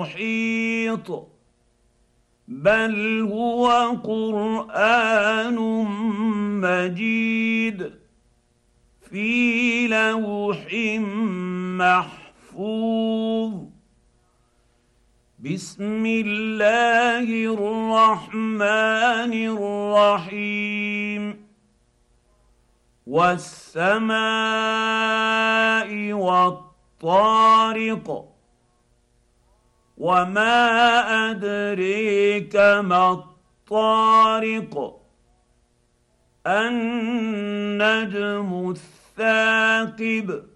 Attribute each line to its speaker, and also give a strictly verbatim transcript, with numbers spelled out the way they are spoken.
Speaker 1: محيط بل هو قرآن مجيد في لوح محفوظ. بسم الله الرحمن الرحيم. والسماء والطارق وما أدريك ما الطارق النجم الثاقب